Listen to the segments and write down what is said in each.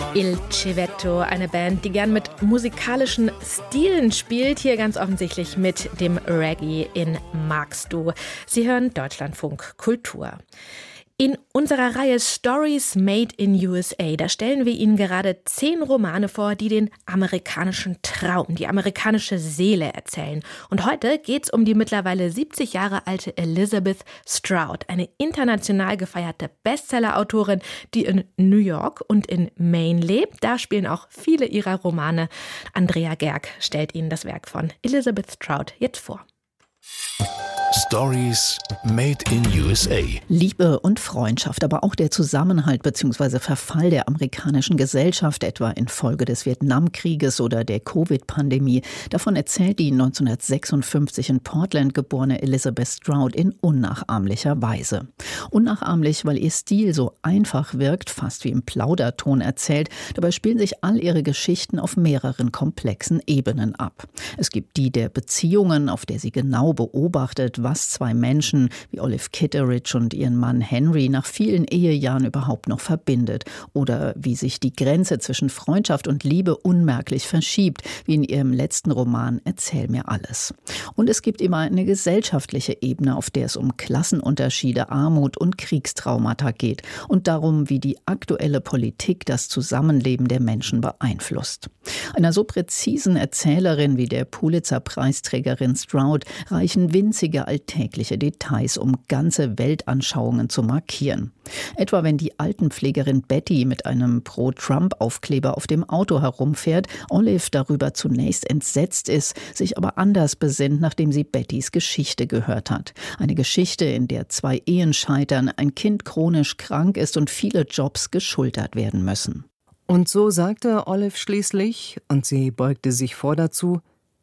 Il Civetto, eine Band, die gern mit musikalischen Stilen spielt, hier ganz offensichtlich mit dem Reggae in Magst du. Sie hören Deutschlandfunk Kultur. In unserer Reihe Stories Made in USA, da stellen wir Ihnen gerade 10 Romane vor, die den amerikanischen Traum, die amerikanische Seele erzählen. Und heute geht's um die mittlerweile 70 Jahre alte Elizabeth Strout, eine international gefeierte Bestseller-Autorin, die in New York und in Maine lebt. Da spielen auch viele ihrer Romane. Andrea Gerg stellt Ihnen das Werk von Elizabeth Strout jetzt vor. Stories Made in USA. Liebe und Freundschaft, aber auch der Zusammenhalt bzw. Verfall der amerikanischen Gesellschaft, etwa infolge des Vietnamkrieges oder der Covid-Pandemie. Davon erzählt die 1956 in Portland geborene Elizabeth Strout in unnachahmlicher Weise. Unnachahmlich, weil ihr Stil so einfach wirkt, fast wie im Plauderton erzählt. Dabei spielen sich all ihre Geschichten auf mehreren komplexen Ebenen ab. Es gibt die der Beziehungen, auf der sie genau beobachtet, was zwei Menschen wie Olive Kitteridge und ihren Mann Henry nach vielen Ehejahren überhaupt noch verbindet. Oder wie sich die Grenze zwischen Freundschaft und Liebe unmerklich verschiebt, wie in ihrem letzten Roman Erzähl mir alles. Und es gibt immer eine gesellschaftliche Ebene, auf der es um Klassenunterschiede, Armut und Kriegstraumata geht und darum, wie die aktuelle Politik das Zusammenleben der Menschen beeinflusst. Einer so präzisen Erzählerin wie der Pulitzer-Preisträgerin Strout reichen winzige alltägliche Details, um ganze Weltanschauungen zu markieren. Etwa wenn die Altenpflegerin Betty mit einem Pro-Trump-Aufkleber auf dem Auto herumfährt, Olive darüber zunächst entsetzt ist, sich aber anders besinnt, nachdem sie Bettys Geschichte gehört hat. Eine Geschichte, in der 2 Ehen scheitern, ein Kind chronisch krank ist und viele Jobs geschultert werden müssen. Und so sagte Olive schließlich, und sie beugte sich vor dazu: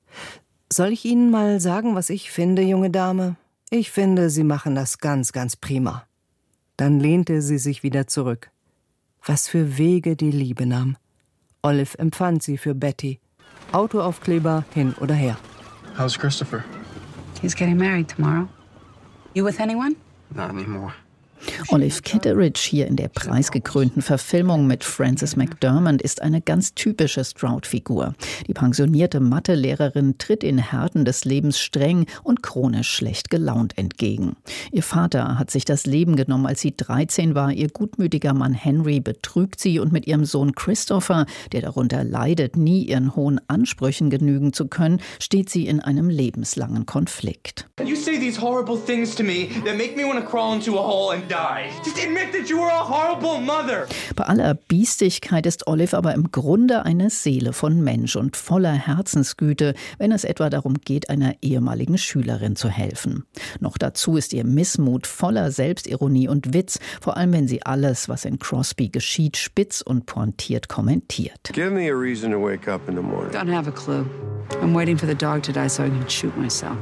Soll ich Ihnen mal sagen, was ich finde, junge Dame? Ich finde, Sie machen das ganz, ganz prima. Dann lehnte sie sich wieder zurück. Was für Wege die Liebe nahm. Olive empfand sie für Betty. Autoaufkleber hin oder her. How's Christopher? He's getting married tomorrow. You with anyone? Not anymore. Olive Kitteridge hier in der preisgekrönten Verfilmung mit Frances McDormand ist eine ganz typische Strout-Figur. Die pensionierte Mathelehrerin tritt in Härten des Lebens streng und chronisch schlecht gelaunt entgegen. Ihr Vater hat sich das Leben genommen, als sie 13 war. Ihr gutmütiger Mann Henry betrügt sie und mit ihrem Sohn Christopher, der darunter leidet, nie ihren hohen Ansprüchen genügen zu können, steht sie in einem lebenslangen Konflikt. You say these horrible things to me that make me want to crawl into a hole and die. Just admit that you were a horrible mother. Bei aller Biestigkeit ist Olive aber im Grunde eine Seele von Mensch und voller Herzensgüte, wenn es etwa darum geht, einer ehemaligen Schülerin zu helfen. Noch dazu ist ihr Missmut voller Selbstironie und Witz, vor allem wenn sie alles, was in Crosby geschieht, spitz und pointiert kommentiert. Give me a reason to wake up in the morning. Don't have a clue. I'm waiting for the dog to die so I can shoot myself.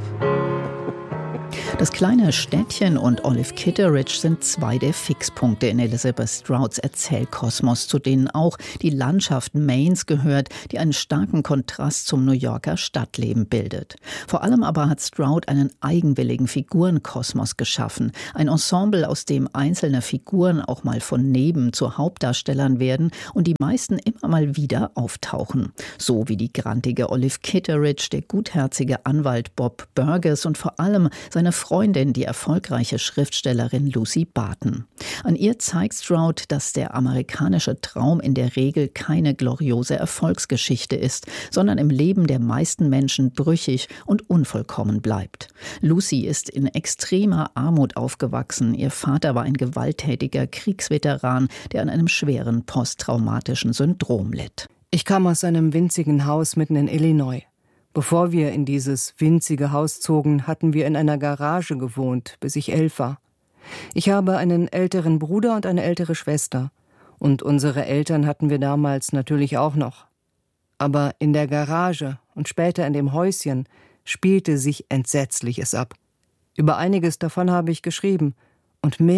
Das kleine Städtchen und Olive Kitteridge sind 2 der Fixpunkte in Elizabeth Strouts Erzählkosmos, zu denen auch die Landschaft Maines gehört, die einen starken Kontrast zum New Yorker Stadtleben bildet. Vor allem aber hat Strout einen eigenwilligen Figurenkosmos geschaffen, ein Ensemble, aus dem einzelne Figuren auch mal von neben zu Hauptdarstellern werden und die meisten immer mal wieder auftauchen. So wie die grantige Olive Kitteridge, der gutherzige Anwalt Bob Burgess und vor allem seine Freundin, die erfolgreiche Schriftstellerin Lucy Barton. An ihr zeigt Strout, dass der amerikanische Traum in der Regel keine gloriose Erfolgsgeschichte ist, sondern im Leben der meisten Menschen brüchig und unvollkommen bleibt. Lucy ist in extremer Armut aufgewachsen. Ihr Vater war ein gewalttätiger Kriegsveteran, der an einem schweren posttraumatischen Syndrom litt. Ich kam aus einem winzigen Haus mitten in Illinois. Bevor wir in dieses winzige Haus zogen, hatten wir in einer Garage gewohnt, bis ich 11 war. Ich habe einen älteren Bruder und eine ältere Schwester. Und unsere Eltern hatten wir damals natürlich auch noch. Aber in der Garage und später in dem Häuschen spielte sich Entsetzliches ab. Über einiges davon habe ich geschrieben. Und mehr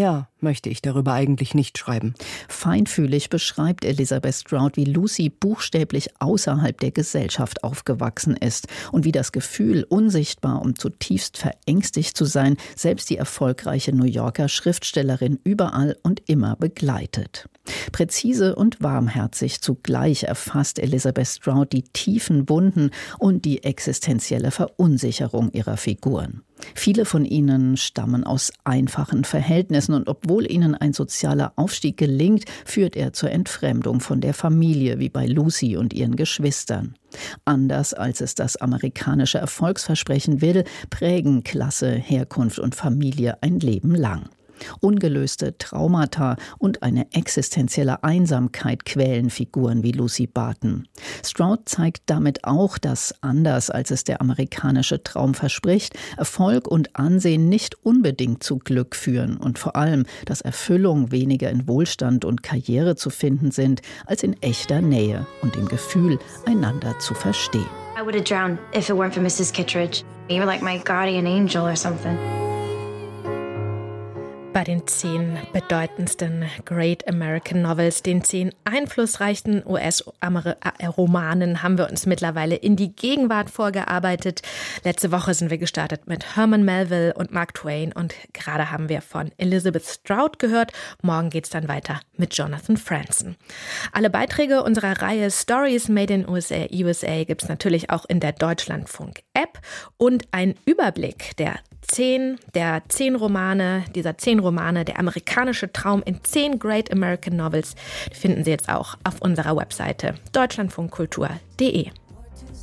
möchte ich darüber eigentlich nicht schreiben. Feinfühlig beschreibt Elizabeth Strout, wie Lucy buchstäblich außerhalb der Gesellschaft aufgewachsen ist und wie das Gefühl, unsichtbar und zutiefst verängstigt zu sein, selbst die erfolgreiche New Yorker Schriftstellerin überall und immer begleitet. Präzise und warmherzig zugleich erfasst Elizabeth Strout die tiefen Wunden und die existenzielle Verunsicherung ihrer Figuren. Viele von ihnen stammen aus einfachen Verhältnissen und obwohl ihnen ein sozialer Aufstieg gelingt, führt er zur Entfremdung von der Familie, wie bei Lucy und ihren Geschwistern. Anders als es das amerikanische Erfolgsversprechen will, prägen Klasse, Herkunft und Familie ein Leben lang. Ungelöste Traumata und eine existenzielle Einsamkeit quälen Figuren wie Lucy Barton. Strout zeigt damit auch, dass, anders als es der amerikanische Traum verspricht, Erfolg und Ansehen nicht unbedingt zu Glück führen und vor allem, dass Erfüllung weniger in Wohlstand und Karriere zu finden sind, als in echter Nähe und dem Gefühl, einander zu verstehen. I would have drowned if it weren't for Mrs. Kittredge. You were like my guardian angel or something. Bei den 10 bedeutendsten Great American Novels, den 10 einflussreichsten US-Romanen, haben wir uns mittlerweile in die Gegenwart vorgearbeitet. Letzte Woche sind wir gestartet mit Herman Melville und Mark Twain und gerade haben wir von Elizabeth Strout gehört. Morgen geht's dann weiter mit Jonathan Franzen. Alle Beiträge unserer Reihe Stories Made in USA gibt's natürlich auch in der Deutschlandfunk-App und ein Überblick dieser 10 Romane, der amerikanische Traum in 10 Great American Novels, finden Sie jetzt auch auf unserer Webseite deutschlandfunkkultur.de.